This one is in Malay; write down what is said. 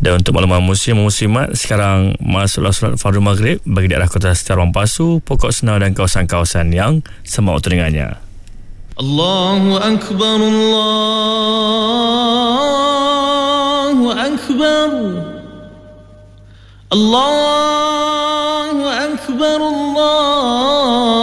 Dan untuk makluman muslimat, sekarang masuklah solat fardu maghrib bagi daerah Kota Setar Pasu, Pokok Senau dan kawasan-kawasan yang sama waktu dengannya. Allahu Akbar, Allahu Akbar, Allahu Akbar, Allah.